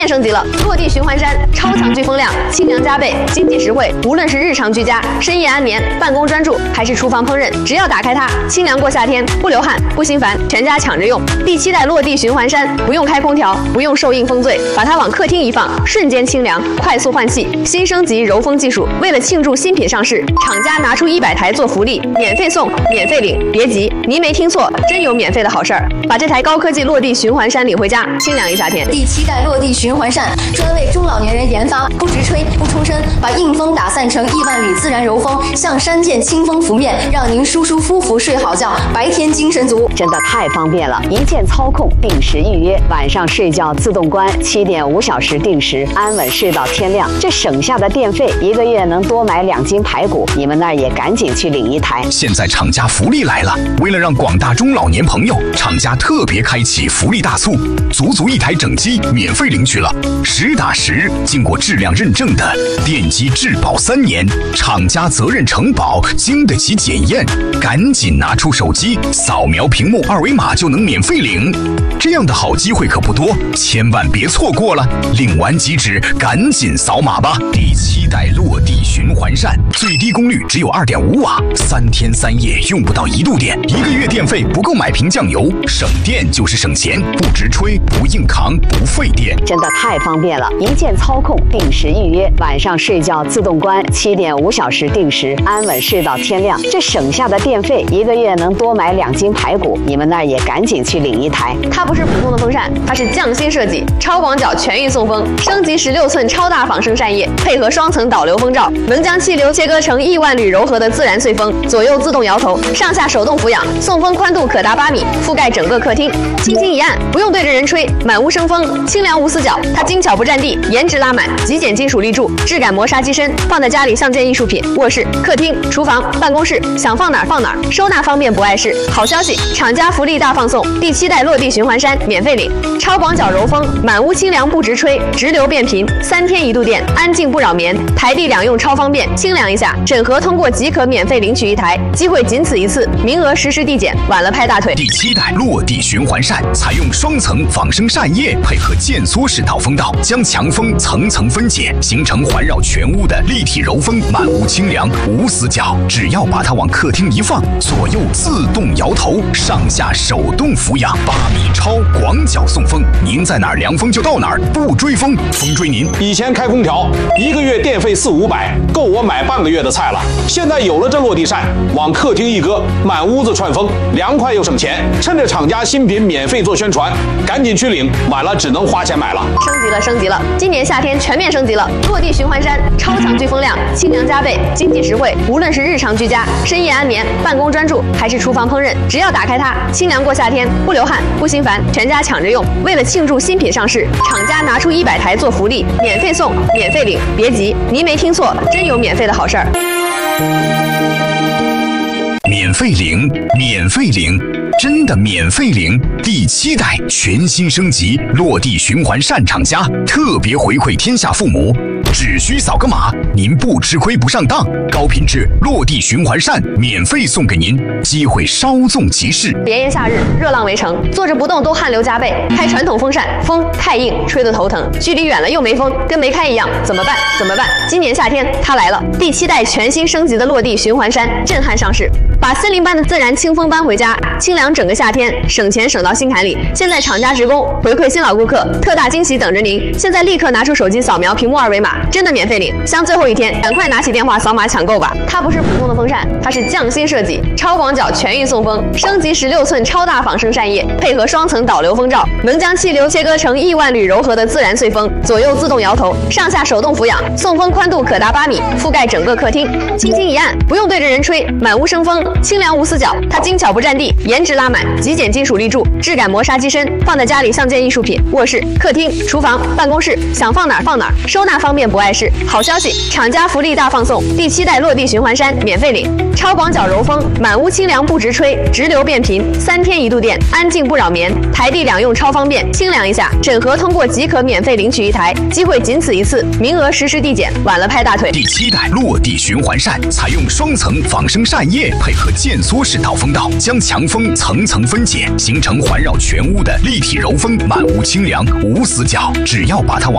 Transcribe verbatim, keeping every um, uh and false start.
升级了，落地循环扇，超强聚风量，清凉加倍，经济实惠。无论是日常居家、深夜安眠、办公专注，还是厨房烹饪，只要打开它，清凉过夏天，不流汗，不心烦，全家抢着用。第七代落地循环扇，不用开空调，不用受硬风醉，把它往客厅一放，瞬间清凉，快速换气。新升级柔风技术，为了庆祝新品上市，厂家拿出一百台做福利，免费送，免费领。别急，您没听错，真有免费的好事儿！把这台高科技落地循环扇领回家，清凉一夏天。 第七代落地循环扇专为中老年人研发，不直吹，不冲身，把硬风打散成亿万里自然柔风，像山涧清风拂面，让您舒舒服服睡好觉，白天精神足。 真的太方便了，一键操控，定时预约，晚上睡觉自动关，七点五小时定时，安稳睡到天亮。这省下的电费，一个月能多买两斤排骨。你们那儿也赶紧去领一台。 现在厂家福利来了，为了让广大中老年朋友，厂家特别开启福利大促，足足一台整机免费领取了，实打实经过质量认证的电机质保三年，厂家责任承保，经得起检验。赶紧拿出手机，扫描屏幕二维码就能免费领。这样的好机会可不多，千万别错过了。领完即止，赶紧扫码吧。第七代落地循环扇，最低功率只有 二点五瓦，三天三夜用不到一度电，一个月电费不够买瓶酱油，省电就是省钱，不直吹，不硬扛，不费电。 真的太方便了，一键操控，定时预约，晚上睡觉自动关，七点五小时定时，安稳睡到天亮。这省下的电费，一个月能多买两斤排骨。你们那儿也赶紧去领一台。 它不是普通的风扇，它是匠心设计，超广角全域送风，升级十六寸超大仿生扇叶，配合双层导流风罩，能将气流切割成亿万缕柔和的自然碎风，左右自动摇头，上下手动俯仰，送风宽度可达八米，覆盖整个客厅。轻轻一按，不用对着人吹，满屋生风，清凉无死角。它精巧不占地，颜值拉满，极简金属立柱，质感磨砂机身，放在家里像件艺术品。卧室、客厅、厨房、办公室，想放哪儿放哪儿，收纳方便不碍事。好消息，厂家福利大放送，第七代落地循环扇免费领，超广角柔风，满屋清凉不直吹，直流变频，三天一度电，安静不扰眠，台地两用超方便，清凉一下。整合通过即可免费领取一台，机会仅此一次，名额实时递减，晚了拍大腿。 第七代落地循环扇采用双层仿生扇叶，配合渐缩式导风道，将强风层层分解，形成环绕全屋的立体柔风，满屋清凉无死角。只要把它往客厅一放，左右自动摇头，上下手动俯仰，八米超广角送风，您在哪儿凉风就到哪儿，不追风，风追您。 以前开空调一个月电费四五百，够我买半个月的菜了。现在有了这落地扇，往客厅一搁，满屋子串风，凉快又省钱。趁着厂家新品免费做宣传，赶紧去领，晚了只能花钱买了。 升级了，升级了！今年夏天全面升级了，落地循环扇，超强聚风量，清凉加倍，经济实惠。无论是日常居家、深夜安眠、办公专注，还是厨房烹饪，只要打开它，清凉过夏天，不流汗，不心烦，全家抢着用。为了庆祝新品上市，厂家拿出一百台做福利，免费送，免费领。别急，您没听错，真有免费的好事儿！ 免费领，免费领，真的免费领！第七代全新升级落地循环扇，厂家特别回馈天下父母，只需扫个码，您不吃亏不上当。高品质落地循环扇免费送给您，机会稍纵即逝。 炎炎夏日，热浪围城，坐着不动都汗流浃背。开传统风扇，风太硬，吹得头疼；距离远了又没风，跟没开一样，怎么办？怎么办？今年夏天它来了，第七代全新升级的落地循环扇震撼上市，把森林般的自然清风搬回家，清凉整个夏天，省钱省到心坎里。现在厂家职工回馈新老顾客，特大惊喜等着您！现在立刻拿出手机扫描屏幕二维码，真的免费领。像最后一天，赶快拿起电话扫码抢购吧！它不是普通的风扇，它是匠心设计，超广角全域送风，升级十六寸超大仿生扇叶，配合双层导流风罩，能将气流切割成亿万缕柔和的自然碎风，左右自动摇头，上下手动俯仰，送风宽度可达八米，覆盖整个客厅。轻轻一按，不用对着人吹，满屋生风，清凉无死角。它精巧不占地，颜值拉满，极简金属立柱，质感磨砂机身，放在家里像件艺术品。卧室、客厅、厨房、办公室，想放哪儿放哪儿，收纳方便不碍事。好消息，厂家福利大放送，第七代落地循环扇免费领，超广角柔风，满屋清凉不直吹，直流变频，三天一度电，安静不扰眠，台地两用超方便，清凉一下。整合通过即可免费领取一台，机会仅此一次，名额实时递减，晚了拍大腿。 第七代落地循环扇采用双层仿生扇叶，配合渐缩式导风道，将强风层层分解，形成环绕全屋的立体柔风，满屋清凉无死角。只要把它往